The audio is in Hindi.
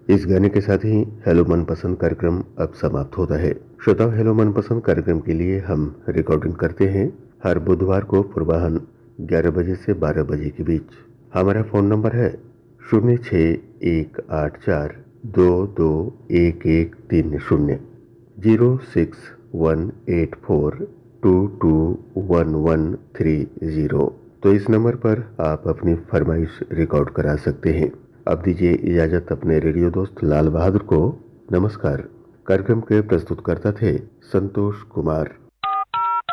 इस गाने के साथ ही हेलो मनपसंद कार्यक्रम अब समाप्त होता है। श्रोताओं, हेलो मनपसंद कार्यक्रम के लिए हम रिकॉर्डिंग करते हैं हर बुधवार को पूर्वाह्न 11 बजे से 12 बजे के बीच। हमारा फोन नंबर है 0618422130, 0618422130। तो इस नंबर पर आप अपनी फरमाइश रिकॉर्ड करा सकते हैं। अब दीजिए इजाजत अपने रेडियो दोस्त लाल बहादुर को। नमस्कार। कार्यक्रम के प्रस्तुतकर्ता थे संतोष कुमार।